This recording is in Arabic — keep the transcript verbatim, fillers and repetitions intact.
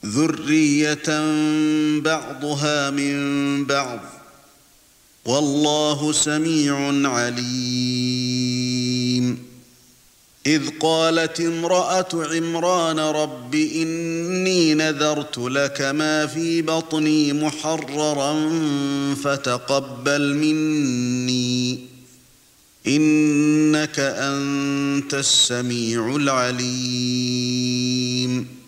ذُرِّيَّةً بَعْضُهَا مِن بَعْضٍ وَاللَّهُ سَمِيعٌ عَلِيمٌ إِذْ قَالَتِ امْرَأَةُ عِمْرَانَ رَبِّ إِنِّي نَذَرْتُ لَكَ مَا فِي بَطْنِي مُحَرَّرًا فَتَقَبَّلْ مِنِّي إِنَّكَ أَنتَ السَّمِيعُ الْعَلِيمُ